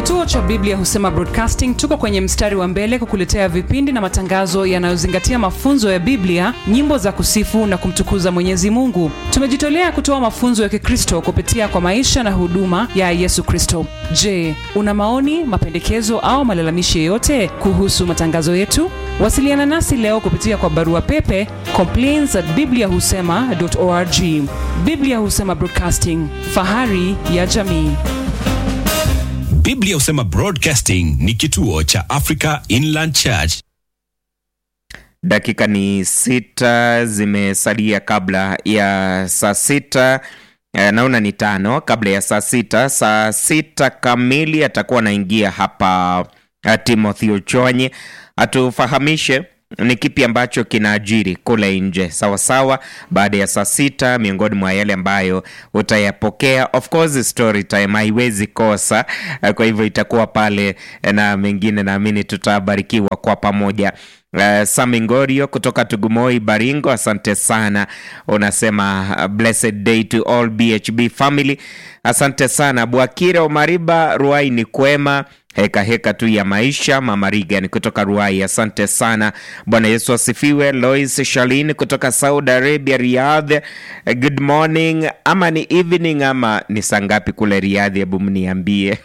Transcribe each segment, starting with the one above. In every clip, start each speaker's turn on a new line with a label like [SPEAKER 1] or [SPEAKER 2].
[SPEAKER 1] Kituo cha Biblia Husema Broadcasting tuko kwenye mstari wa mbele kukuletea vipindi na matangazo yanayozingatia mafunzo ya Biblia, nyimbo za kusifu na kumtukuza Mwenyezi Mungu. Tumejitolea kutoa mafunzo ya Kikristo kupitia kwa maisha na huduma ya Yesu Kristo. Je, una maoni, mapendekezo au malalamishi yoyote kuhusu matangazo yetu? Wasiliana nasi leo kupitia kwa barua pepe complaints@bibliahusema.org. Biblia Husema Broadcasting, fahari ya jamii.
[SPEAKER 2] Biblia Husema Broadcasting ni kituo cha Africa Inland Church.
[SPEAKER 3] Dakika ni 6 zimesalia kabla ya saa 6. Naona ni 5 kabla ya saa 6. Saa 6 kamili atakuwa anaingia hapa Timothy Ochonyi atufahamishe ni kipi ambacho kinaajiri kule nje. Sawa baada ya saa 6, miongoni mwa yale ambayo utayapokea, of course story time haiwezi kosa, kwa hivyo itakuwa pale na mengine naamini tutabarikiwa kwa pamoja. Sami Ngorio kutoka Tugumoi Baringo, asante sana. Unasema blessed day to all BHB family. Asante sana. Bwakira Omariba Ruai ni kwema, heka tu ya maisha. Mama Regan kutoka Ruai, asante sana. Bwana Yesu asifiwe. Lois Shalini kutoka Saudi Arabia Riyadh, good morning. Ama ni evening ama ni saa ngapi kule Riyadh, hebu mniambie.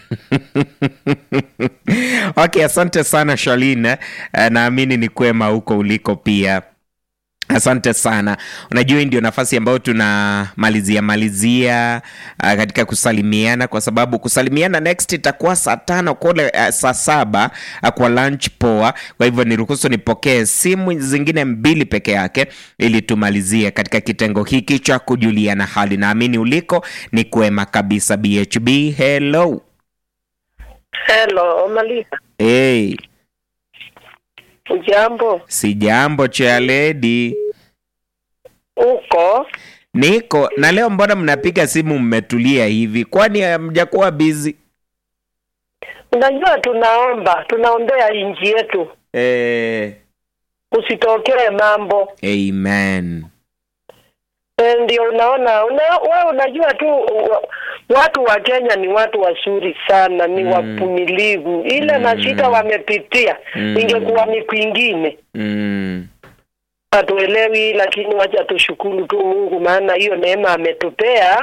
[SPEAKER 3] Okay, asante sana Shalini. Naamini ni kwema huko uliko pia. Asante sana. Unajua ndio nafasi ambayo tunamalizia katika kusalimiana, kwa sababu kusalimiana next itakuwa saa 5 kule saa 7 kwa lunch poa. Kwa hivyo niruhusu nipokee simu zingine 2 peke yake ili tumalizie katika kitengo hiki cha kujuliana hali. Naamini uliko ni kwema kabisa. BHB, hello.
[SPEAKER 4] Hello, Malika.
[SPEAKER 3] Hey.
[SPEAKER 4] Ujambo?
[SPEAKER 3] Si jambo cha lady.
[SPEAKER 4] Uko?
[SPEAKER 3] Niko. Na leo mbona mnapiga simu mmetulia hivi? Kwani hamjakuwa busy?
[SPEAKER 4] Unajua tunaombea inji yetu. Usitokee mambo.
[SPEAKER 3] Amen.
[SPEAKER 4] Ndio unaona, wewe unajua tu watu wa Kenya ni watu wazuri sana, ni wavumilivu. Ile na shida wamepitia, ingekuwa ni kwingine. Hatuelewi, lakini wacha tushukuru tu Mungu, maana hiyo neema ametupea.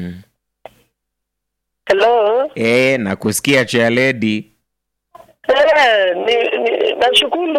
[SPEAKER 4] Hello?
[SPEAKER 3] Nakusikia cha lady.
[SPEAKER 4] Nashukuru